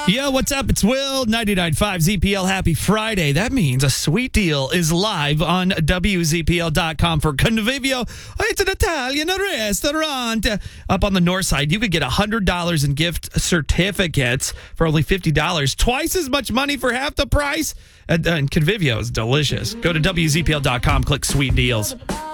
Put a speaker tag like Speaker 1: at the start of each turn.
Speaker 1: Yo, what's up? It's Will, 99.5 ZPL. Happy Friday. That means a sweet deal is live on WZPL.com for Convivio. It's an Italian restaurant up on the north side. You could get $100 in gift certificates for only $50. Twice as much money for half the price. And Convivio is delicious. Go to WZPL.com, click Sweet Deals.